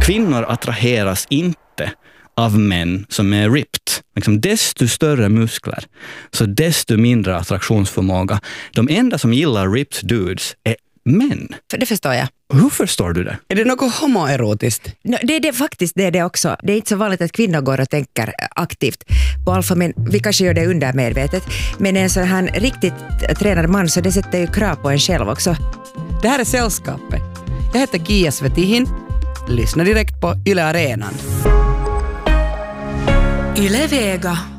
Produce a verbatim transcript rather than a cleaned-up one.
Kvinnor attraheras inte av män som är ripped. Liksom desto större muskler, så desto mindre attraktionsförmåga. De enda som gillar ripped dudes är män. För det förstår jag. Hur förstår du det? Är det något homoerotiskt? No, det är det faktiskt, det är det också. Det är inte så vanligt att kvinnor går och tänker aktivt på alfa, men vi kanske gör det undermedvetet. Men en sån här riktigt tränad man, så det sätter ju krav på en själv också. Det här är Sällskapet. Jag heter Kia Svetihin. Lyssna direkt på Yle Arenan. Yle Vega.